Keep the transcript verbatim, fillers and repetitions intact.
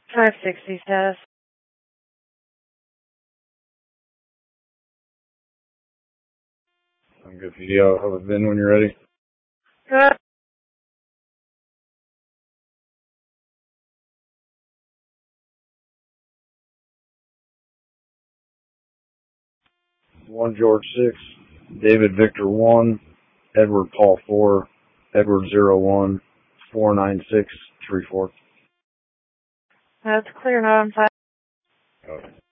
five sixty test. I'm good for you. Have a V I N when you're ready. Good. one George six, David Victor one, Edward Paul four, Edward zero one, four nine six three four. That's clear, not on fire. Okay.